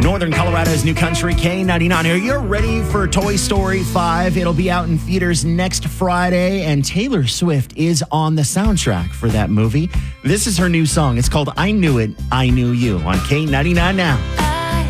Northern Colorado's new country, K99. Are you ready for Toy Story 5? It'll be out in theaters next Friday, and Taylor Swift is on the soundtrack for that movie. This is her new song. It's called I Knew It, I Knew You on K99 now.